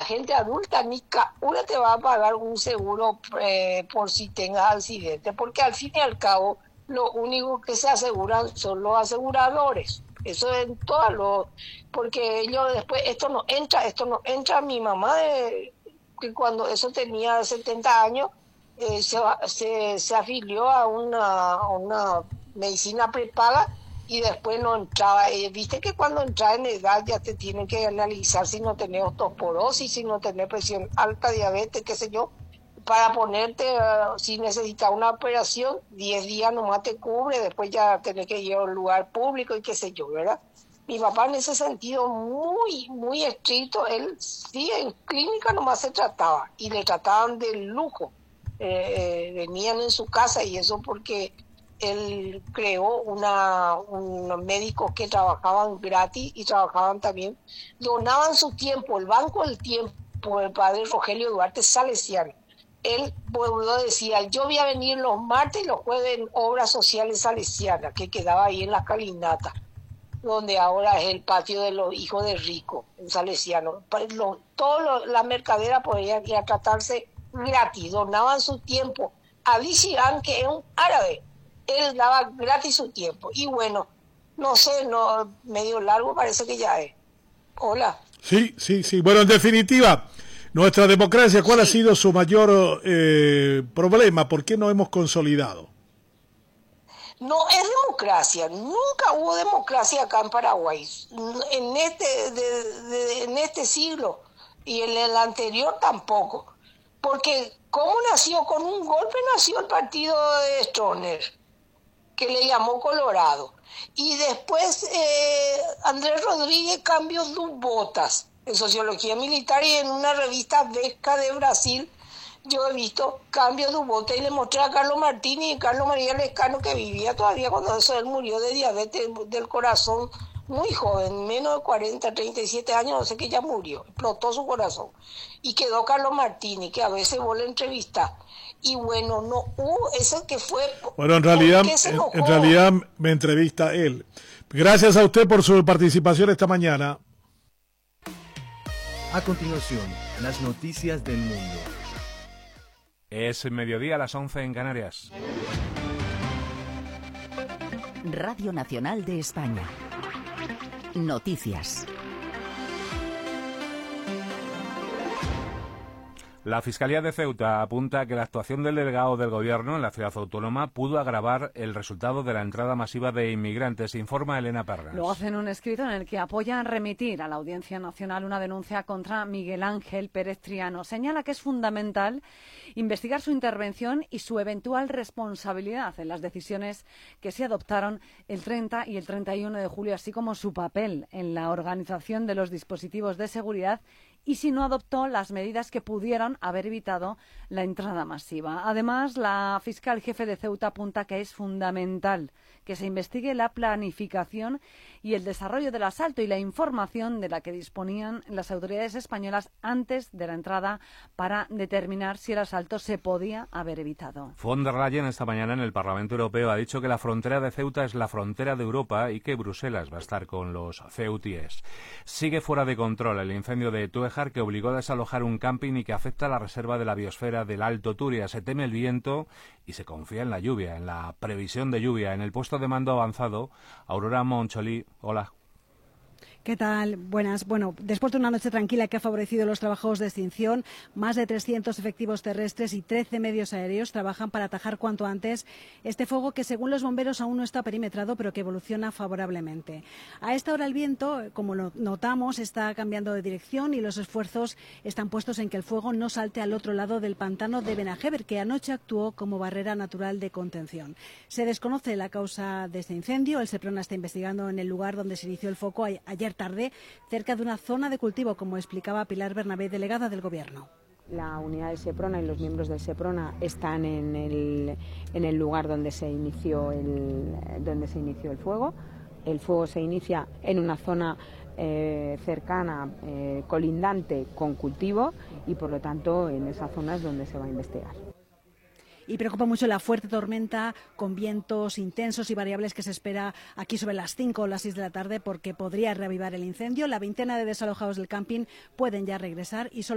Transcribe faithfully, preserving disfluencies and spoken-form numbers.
gente adulta ni una te va a pagar un seguro eh, por si tengas accidente, porque al fin y al cabo lo único que se aseguran son los aseguradores. Eso en todas los, porque ellos después, esto no entra, esto no entra. Mi mamá, de, que cuando eso tenía setenta años, eh, se, se, se afilió a una, a una medicina prepaga y después no entraba. Eh, Viste que cuando entras en edad ya te tienen que analizar si no tenés osteoporosis, si no tenés presión alta, diabetes, qué sé yo, para ponerte, uh, si necesitas una operación, diez días nomás te cubre, después ya tenés que ir a un lugar público y qué sé yo, ¿verdad? Mi papá en ese sentido muy, muy estricto, él sí en clínica nomás se trataba y le trataban de lujo. Eh, eh, venían en su casa y eso porque él creó una, unos médicos que trabajaban gratis y trabajaban también, donaban su tiempo, el Banco del Tiempo, el padre Rogelio Duarte Salesiano. Él decía, yo voy a venir los martes y los jueves en Obras Sociales Salesianas, que quedaba ahí en la Calinata, donde ahora es el patio de los hijos de Rico, en Salesiano. Toda la mercadera podía ir a tratarse gratis, donaban su tiempo. Ali Shiran, que es un árabe, él daba gratis su tiempo. Y bueno, no sé, no medio largo parece que ya es. Hola. Sí, sí, sí. Bueno, en definitiva, nuestra democracia, ¿cuál sí. ha sido su mayor eh, problema? ¿Por qué no hemos consolidado? No es democracia, nunca hubo democracia acá en Paraguay, en este, de, de, en este siglo y en el anterior tampoco, porque ¿cómo nació? Con un golpe nació el partido de Stroessner, que le llamó Colorado, y después eh, Andrés Rodríguez cambió sus botas en sociología militar, y en una revista Vesca de Brasil yo he visto cambio de bote y le mostré a Carlos Martínez y Carlos María Lescano, que vivía todavía cuando eso, él murió de diabetes del corazón muy joven, menos de cuarenta, treinta y siete años, no sé, que ya murió, explotó su corazón. Y quedó Carlos Martínez, que a veces vos le entrevistás. Y bueno, no hubo eso que fue... Bueno, en realidad, en, en realidad me entrevista él. Gracias a usted por su participación esta mañana. A continuación, las noticias del mundo. Es mediodía a las once en Canarias. Radio Nacional de España. Noticias. La Fiscalía de Ceuta apunta a que la actuación del delegado del Gobierno en la ciudad autónoma pudo agravar el resultado de la entrada masiva de inmigrantes, informa Elena Pernas. Lo hace en un escrito en el que apoya remitir a la Audiencia Nacional una denuncia contra Miguel Ángel Pérez Triano. Señala que es fundamental investigar su intervención y su eventual responsabilidad en las decisiones que se adoptaron el treinta y el treinta y uno de julio, así como su papel en la organización de los dispositivos de seguridad y si no adoptó las medidas que pudieron haber evitado la entrada masiva. Además, la fiscal jefe de Ceuta apunta que es fundamental que se investigue la planificación y el desarrollo del asalto y la información de la que disponían las autoridades españolas antes de la entrada para determinar si el asalto se podía haber evitado. Von der Leyen esta mañana en el Parlamento Europeo ha dicho que la frontera de Ceuta es la frontera de Europa y que Bruselas va a estar con los ceutíes. Sigue fuera de control el incendio de Tuejar, que obligó a desalojar un camping y que afecta a la reserva de la biosfera del Alto Turia. Se teme el viento y se confía en la lluvia, en la previsión de lluvia. En el puesto de mando avanzado, Aurora Moncholí. Hola. ¿Qué tal? Buenas. Bueno, después de una noche tranquila que ha favorecido los trabajos de extinción, más de trescientos efectivos terrestres y trece medios aéreos trabajan para atajar cuanto antes este fuego que, según los bomberos, aún no está perimetrado, pero que evoluciona favorablemente. A esta hora el viento, como lo notamos, está cambiando de dirección y los esfuerzos están puestos en que el fuego no salte al otro lado del pantano de Benajever, que anoche actuó como barrera natural de contención. Se desconoce la causa de este incendio. El Seprona está investigando en el lugar donde se inició el foco ayer tarde, cerca de una zona de cultivo, como explicaba Pilar Bernabé, delegada del Gobierno. La unidad del Seprona y los miembros del Seprona están en el, en el lugar donde se inició el, donde se inició el fuego. El fuego se inicia en una zona eh, cercana, eh, colindante con cultivo, y por lo tanto en esa zona es donde se va a investigar. Y preocupa mucho la fuerte tormenta con vientos intensos y variables que se espera aquí sobre las cinco o las seis de la tarde, porque podría reavivar el incendio. La veintena de desalojados del camping pueden ya regresar y solo